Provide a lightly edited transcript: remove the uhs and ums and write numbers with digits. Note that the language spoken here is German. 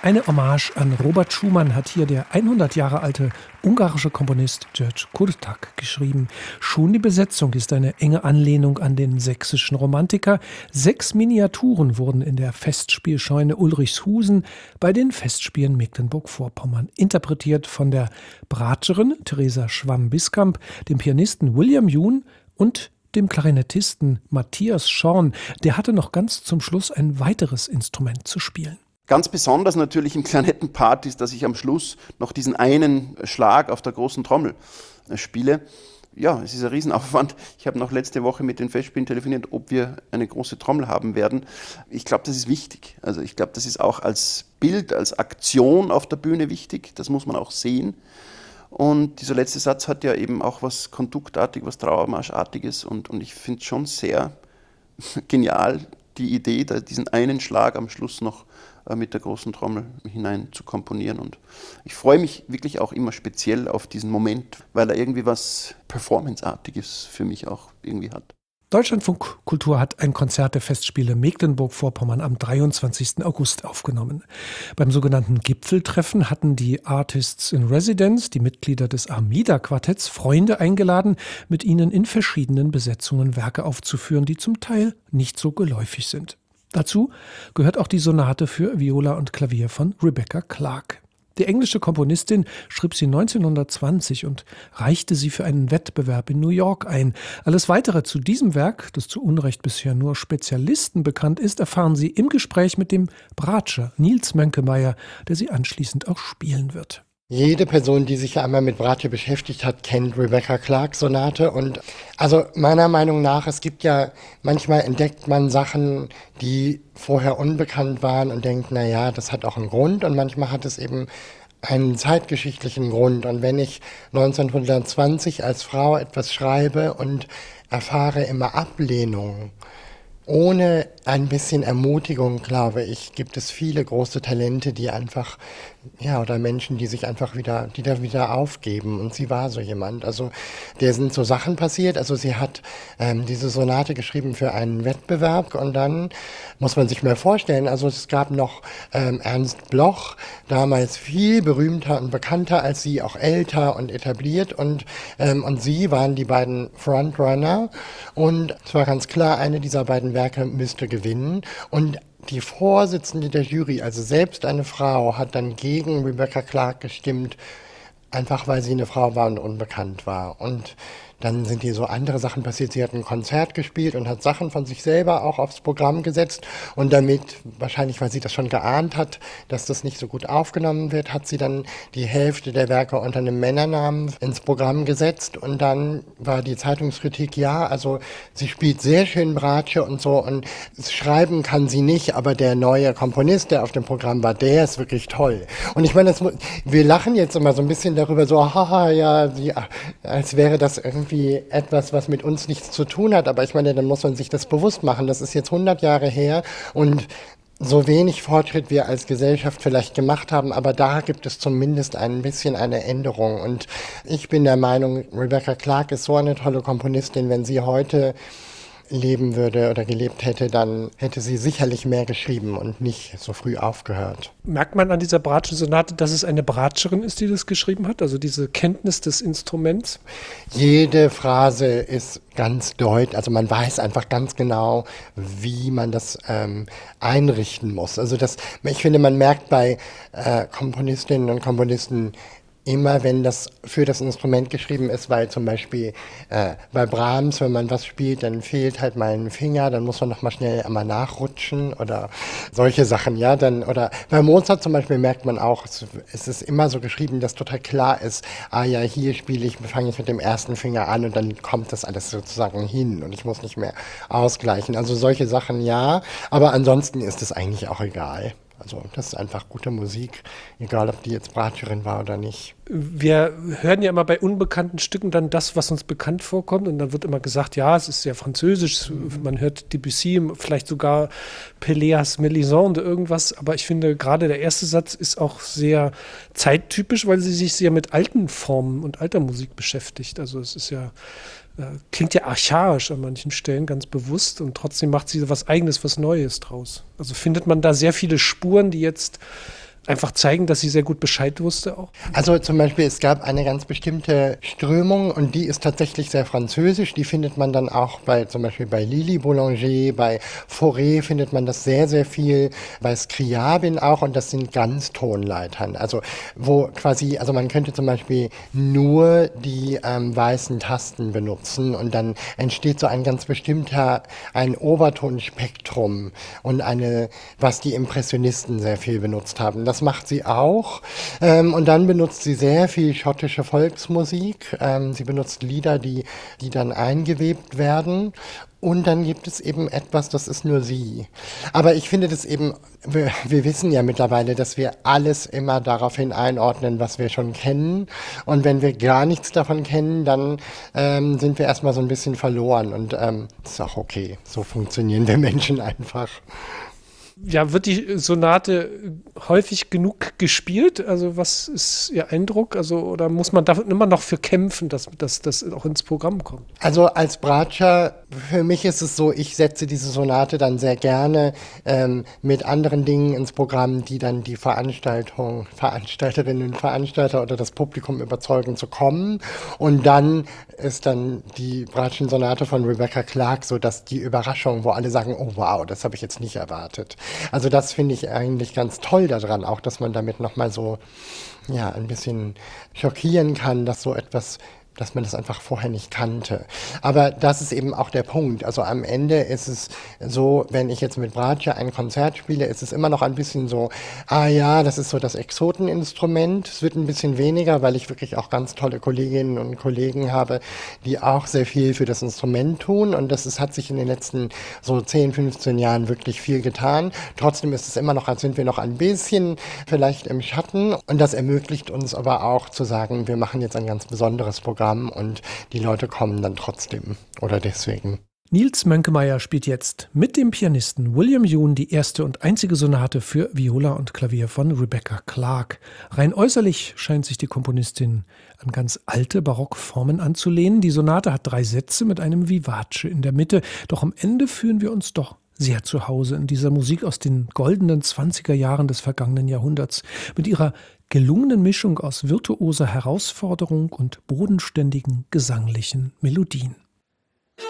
Eine Hommage an Robert Schumann hat hier der 100 Jahre alte ungarische Komponist György Kurtág geschrieben. Schon die Besetzung ist eine enge Anlehnung an den sächsischen Romantiker. 6 Miniaturen wurden in der Festspielscheune Ulrichshusen bei den Festspielen Mecklenburg-Vorpommern interpretiert von der Bratscherin Theresa Schwamm-Biskamp, dem Pianisten William Yoon und dem Klarinettisten Matthias Schorn. Der hatte noch ganz zum Schluss ein weiteres Instrument zu spielen. Ganz besonders natürlich im Klarinettenpart ist, dass ich am Schluss noch diesen einen Schlag auf der großen Trommel spiele. Ja, es ist ein Riesenaufwand. Ich habe noch letzte Woche mit den Festspielen telefoniert, ob wir eine große Trommel haben werden. Ich glaube, das ist wichtig. Also ich glaube, das ist auch als Bild, als Aktion auf der Bühne wichtig. Das muss man auch sehen. Und dieser letzte Satz hat ja eben auch was Konduktartiges, was Trauermarschartiges. Und ich finde es schon sehr genial, die Idee, da diesen einen Schlag am Schluss noch mit der großen Trommel hinein zu komponieren. Und ich freue mich wirklich auch immer speziell auf diesen Moment, weil er irgendwie was Performanceartiges für mich auch irgendwie hat. Deutschlandfunk Kultur hat ein Konzert der Festspiele Mecklenburg-Vorpommern am 23. August aufgenommen. Beim sogenannten Gipfeltreffen hatten die Artists in Residence, die Mitglieder des Armida-Quartetts, Freunde eingeladen, mit ihnen in verschiedenen Besetzungen Werke aufzuführen, die zum Teil nicht so geläufig sind. Dazu gehört auch die Sonate für Viola und Klavier von Rebecca Clark. Die englische Komponistin schrieb sie 1920 und reichte sie für einen Wettbewerb in New York ein. Alles Weitere zu diesem Werk, das zu Unrecht bisher nur Spezialisten bekannt ist, erfahren Sie im Gespräch mit dem Bratscher Nils Mönkemeyer, der sie anschließend auch spielen wird. Jede Person, die sich einmal mit Bratsche beschäftigt hat, kennt Rebecca Clark Sonate. Und also meiner Meinung nach, es gibt ja, manchmal entdeckt man Sachen, die vorher unbekannt waren und denkt, na ja, das hat auch einen Grund. Und manchmal hat es eben einen zeitgeschichtlichen Grund. Und wenn ich 1920 als Frau etwas schreibe und erfahre immer Ablehnung, ohne ein bisschen Ermutigung, glaube ich, gibt es viele große Talente, die einfach, ja, oder Menschen, die sich einfach wieder aufgeben. Und sie war so jemand. Also, der sind so Sachen passiert. Also, sie hat diese Sonate geschrieben für einen Wettbewerb und dann muss man sich mal vorstellen, also es gab noch Ernst Bloch, damals viel berühmter und bekannter als sie, auch älter und etabliert und sie waren die beiden Frontrunner und es war ganz klar, eine dieser beiden Werke müsste gewinnen und die Vorsitzende der Jury, also selbst eine Frau, hat dann gegen Rebecca Clark gestimmt, einfach weil sie eine Frau war und unbekannt war. Und dann sind hier so andere Sachen passiert. Sie hat ein Konzert gespielt und hat Sachen von sich selber auch aufs Programm gesetzt. Und damit, wahrscheinlich weil sie das schon geahnt hat, dass das nicht so gut aufgenommen wird, hat sie dann die Hälfte der Werke unter einem Männernamen ins Programm gesetzt. Und dann war die Zeitungskritik, ja, also sie spielt sehr schön Bratsche und so. Und schreiben kann sie nicht, aber der neue Komponist, der auf dem Programm war, der ist wirklich toll. Und ich meine, wir lachen jetzt immer so ein bisschen darüber, so, haha, ja, als wäre das irgendwie etwas, was mit uns nichts zu tun hat. Aber ich meine, dann muss man sich das bewusst machen. Das ist jetzt 100 Jahre her und so wenig Fortschritt wir als Gesellschaft vielleicht gemacht haben, aber da gibt es zumindest ein bisschen eine Änderung. Und ich bin der Meinung, Rebecca Clark ist so eine tolle Komponistin, wenn sie heute leben würde oder gelebt hätte, dann hätte sie sicherlich mehr geschrieben und nicht so früh aufgehört. Merkt man an dieser Bratsche-Sonate, dass es eine Bratscherin ist, die das geschrieben hat? Also diese Kenntnis des Instruments? Jede Phrase ist ganz deutlich, also man weiß einfach ganz genau, wie man das einrichten muss. Also ich finde, man merkt bei Komponistinnen und Komponisten immer, wenn das für das Instrument geschrieben ist, weil zum Beispiel bei Brahms, wenn man was spielt, dann fehlt halt mal ein Finger, dann muss man noch mal schnell einmal nachrutschen oder solche Sachen, ja, oder bei Mozart zum Beispiel merkt man auch, es ist immer so geschrieben, dass total klar ist, ja, hier fange ich mit dem ersten Finger an und dann kommt das alles sozusagen hin und ich muss nicht mehr ausgleichen. Also solche Sachen, ja, aber ansonsten ist es eigentlich auch egal. Also das ist einfach gute Musik, egal ob die jetzt Bratscherin war oder nicht. Wir hören ja immer bei unbekannten Stücken dann das, was uns bekannt vorkommt und dann wird immer gesagt, ja, es ist ja französisch, man hört Debussy, vielleicht sogar Péléas Mélisande, irgendwas, aber ich finde, gerade der erste Satz ist auch sehr zeittypisch, weil sie sich sehr mit alten Formen und alter Musik beschäftigt. Also es ist ja klingt ja archaisch an manchen Stellen, ganz bewusst, und trotzdem macht sie was Eigenes, was Neues draus. Also findet man da sehr viele Spuren, die jetzt einfach zeigen, dass sie sehr gut Bescheid wusste auch? Also zum Beispiel, es gab eine ganz bestimmte Strömung und die ist tatsächlich sehr französisch. Die findet man dann auch zum Beispiel bei Lili Boulanger, bei Fauré findet man das sehr, sehr viel, bei Scriabin auch, und das sind Ganztonleitern. Also wo quasi, also man könnte zum Beispiel nur die weißen Tasten benutzen und dann entsteht so ein ganz bestimmter, ein Obertonspektrum und was die Impressionisten sehr viel benutzt haben. Das macht sie auch. Und dann benutzt sie sehr viel schottische Volksmusik. Sie benutzt Lieder, die dann eingewebt werden. Und dann gibt es eben etwas, das ist nur sie. Aber ich finde das eben, wir wissen ja mittlerweile, dass wir alles immer daraufhin einordnen, was wir schon kennen. Und wenn wir gar nichts davon kennen, dann sind wir erstmal so ein bisschen verloren. Und das ist auch okay. So funktionieren wir Menschen einfach. Ja, wird die Sonate häufig genug gespielt? Also was ist Ihr Eindruck? Also, oder muss man da immer noch für kämpfen, dass das auch ins Programm kommt? Also als Bratscher, für mich ist es so, ich setze diese Sonate dann sehr gerne mit anderen Dingen ins Programm, die dann die Veranstalterinnen und Veranstalter oder das Publikum überzeugen zu kommen. Und dann ist dann die Bratschen-Sonate von Rebecca Clark so, dass die Überraschung, wo alle sagen, oh wow, das habe ich jetzt nicht erwartet. Also das finde ich eigentlich ganz toll daran, auch dass man damit nochmal so, ja, ein bisschen schockieren kann, dass man das einfach vorher nicht kannte. Aber das ist eben auch der Punkt. Also am Ende ist es so, wenn ich jetzt mit Bratsche ein Konzert spiele, ist es immer noch ein bisschen so, das ist so das Exoteninstrument. Es wird ein bisschen weniger, weil ich wirklich auch ganz tolle Kolleginnen und Kollegen habe, die auch sehr viel für das Instrument tun. Und hat sich in den letzten so 10, 15 Jahren wirklich viel getan. Trotzdem ist es immer noch, als sind wir noch ein bisschen vielleicht im Schatten. Und das ermöglicht uns aber auch zu sagen, wir machen jetzt ein ganz besonderes Programm. Und die Leute kommen dann trotzdem oder deswegen. Nils Mönkemeyer spielt jetzt mit dem Pianisten William Yoon die erste und einzige Sonate für Viola und Klavier von Rebecca Clark. Rein äußerlich scheint sich die Komponistin an ganz alte Barockformen anzulehnen. Die Sonate hat 3 Sätze mit einem Vivace in der Mitte. Doch am Ende fühlen wir uns doch sehr zu Hause in dieser Musik aus den goldenen 20er Jahren des vergangenen Jahrhunderts. Mit ihrer gelungenen Mischung aus virtuoser Herausforderung und bodenständigen gesanglichen Melodien.